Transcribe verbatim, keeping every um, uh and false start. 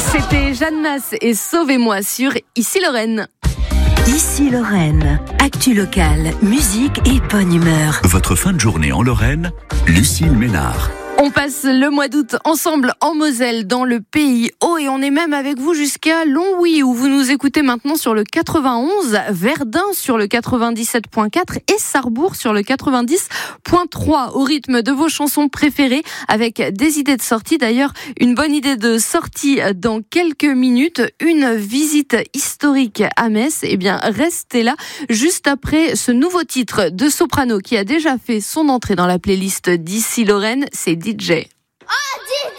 C'était Jeanne Masse et Sauvez-moi sur Ici Lorraine. Ici Lorraine, actu locale, musique et bonne humeur. Votre fin de journée en Lorraine, Lucille Ménard. On passe le mois d'août ensemble en Moselle, dans le pays haut, et on est même avec vous jusqu'à Longwy, où vous nous écoutez maintenant sur le quatre-vingt-onze, Verdun sur le quatre-vingt-dix-sept point quatre et Sarrebourg sur le quatre-vingt-dix point trois, au rythme de vos chansons préférées, avec des idées de sortie. D'ailleurs, une bonne idée de sortie dans quelques minutes, une visite historique à Metz. Eh bien, restez là, juste après ce nouveau titre de soprano qui a déjà fait son entrée dans la playlist d'Ici Lorraine, c'est D J. Oh, D J